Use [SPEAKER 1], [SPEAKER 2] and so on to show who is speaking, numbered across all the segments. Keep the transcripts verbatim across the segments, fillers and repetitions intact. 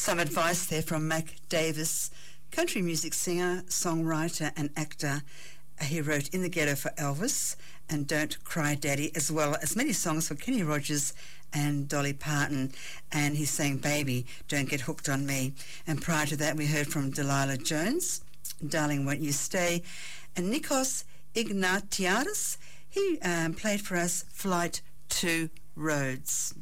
[SPEAKER 1] Some advice there from Mac Davis, country music singer, songwriter and actor. He wrote In the Ghetto for Elvis and Don't Cry Daddy, as well as many songs for Kenny Rogers and Dolly Parton. And he sang Baby, Don't Get Hooked on Me. And prior to that, we heard from Delilah Jones, Darling Won't You Stay. And Nikos Ignatiadis, he um, played for us Flight to Rhodes.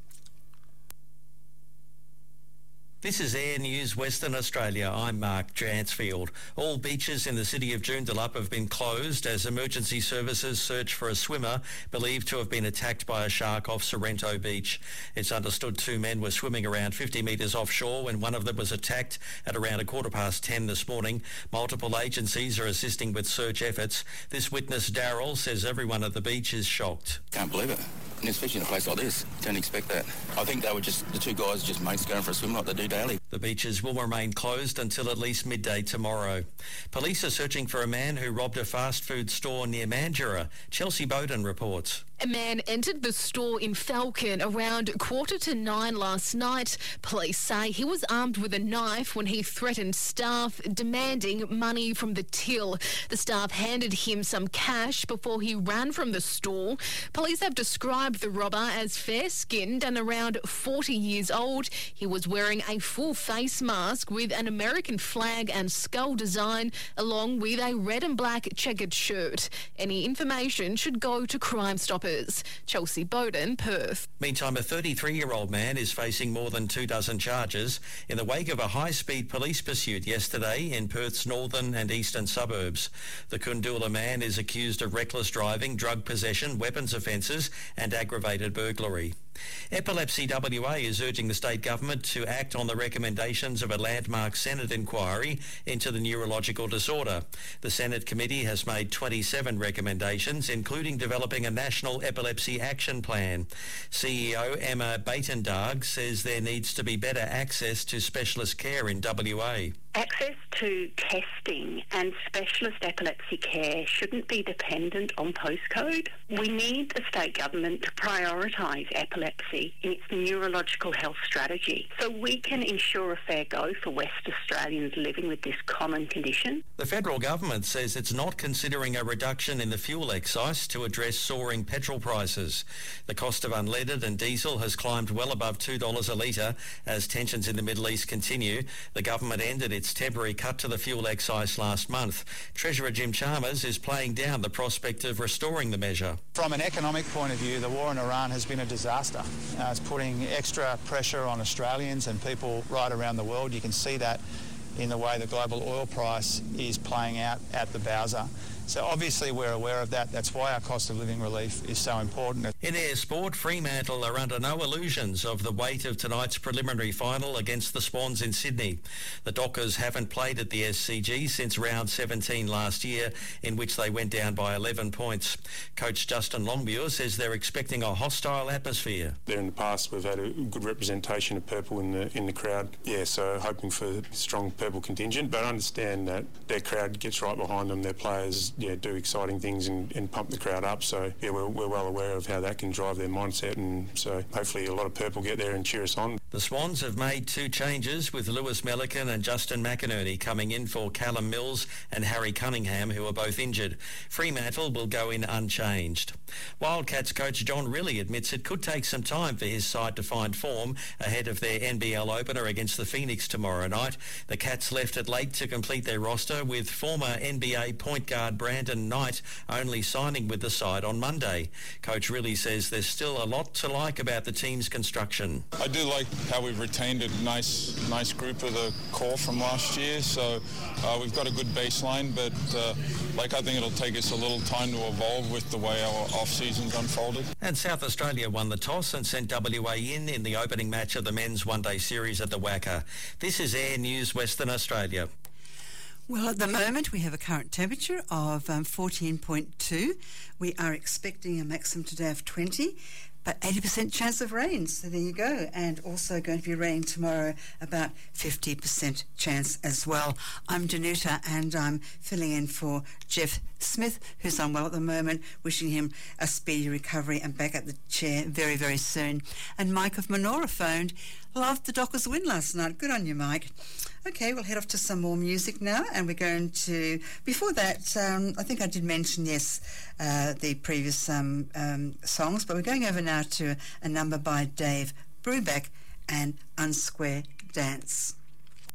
[SPEAKER 2] This is Air News Western Australia. I'm Mark Dransfield. All beaches in the city of Joondalup have been closed as emergency services search for a swimmer believed to have been attacked by a shark off Sorrento Beach. It's understood two men were swimming around fifty metres offshore when one of them was attacked at around a quarter past ten this morning. Multiple agencies are assisting with search efforts. This witness, Daryl, says everyone at the beach is shocked.
[SPEAKER 3] Can't believe it, and especially in a place like this. Don't expect that. I think they were just, the two guys just mates going for a swim like they do daily.
[SPEAKER 2] The beaches will remain closed until at least midday tomorrow. Police are searching for a man who robbed a fast food store near Mandurah. Chelsea Bowden reports.
[SPEAKER 4] A man entered the store in Falcon around quarter to nine last night. Police say he was armed with a knife when he threatened staff, demanding money from the till. The staff handed him some cash before he ran from the store. Police have described the robber as fair-skinned and around forty years old. He was wearing a full face mask with an American flag and skull design, along with a red and black checkered shirt. Any information should go to Crime Stoppers. Chelsea Bowden, Perth.
[SPEAKER 2] Meantime, a thirty-three-year-old man is facing more than two dozen charges in the wake of a high-speed police pursuit yesterday in Perth's northern and eastern suburbs. The Kundula man is accused of reckless driving, drug possession, weapons offences and aggravated burglary. Epilepsy W A is urging the state government to act on the recommendations of a landmark Senate inquiry into the neurological disorder. The Senate committee has made twenty-seven recommendations, including developing a national epilepsy action plan. C E O Emma Batendag says there needs to be better access to specialist care in W A.
[SPEAKER 5] Access to testing and specialist epilepsy care shouldn't be dependent on postcode. We need the state government to prioritise epilepsy in its neurological health strategy so we can ensure a fair go for West Australians living with this common condition.
[SPEAKER 2] The federal government says it's not considering a reduction in the fuel excise to address soaring petrol prices. The cost of unleaded and diesel has climbed well above two dollars a litre as tensions in the Middle East continue. The government ended its temporary cut to the fuel excise last month. Treasurer Jim Chalmers is playing down the prospect of restoring the measure.
[SPEAKER 6] From an economic point of view, the war in Iran has been a disaster. Uh, it's putting extra pressure on Australians and people right around the world. You can see that in the way the global oil price is playing out at the Bowser. So obviously we're aware of that. That's why our cost of living relief is so important.
[SPEAKER 2] In air sport, Fremantle are under no illusions of the weight of tonight's preliminary final against the Swans in Sydney. The Dockers haven't played at the S C G since round seventeen last year, in which they went down by eleven points. Coach Justin Longmuir says they're expecting a hostile atmosphere.
[SPEAKER 7] There in the past we've had a good representation of purple in the in the crowd. Yeah, so hoping for a strong purple contingent, but I understand that their crowd gets right behind them. Their players yeah, do exciting things and, and pump the crowd up. So yeah, we're, we're well aware of how that can drive their mindset, and so hopefully a lot of purple get there and cheer us on.
[SPEAKER 2] The Swans have made two changes, with Lewis Melican and Justin McInerney coming in for Callum Mills and Harry Cunningham, who are both injured. Fremantle will go in unchanged. Wildcats coach John Rillie admits it could take some time for his side to find form ahead of their N B L opener against the Phoenix tomorrow night. The Cats left it late to complete their roster, with former N B A point guard Brandon Knight only signing with the side on Monday. Coach Rillie says there's still a lot to like about the team's construction.
[SPEAKER 8] I do like how we've retained a nice nice group of the core from last year, so uh, we've got a good baseline, but uh, like I think it'll take us a little time to evolve with the way our off-season's unfolded.
[SPEAKER 2] And South Australia won the toss and sent W A in in the opening match of the men's one-day series at the Wacker. This is Air News Western Australia.
[SPEAKER 1] Well, at the moment we have a current temperature of um, fourteen point two. We are expecting a maximum today of twenty, but eighty percent chance of rain. So there you go. And also going to be raining tomorrow, about fifty percent chance as well. I'm Danuta and I'm filling in for Jeff Smith, who's unwell at the moment, wishing him a speedy recovery and back at the chair very, very soon. And Mike of Manora phoned. loved the Dockers win last night. Good on you, Mike. Okay, we'll head off to some more music now, and we're going to, before that, um, I think I did mention, yes, uh, the previous um, um, songs, but we're going over now to a number by Dave Brubeck and Unsquare Dance.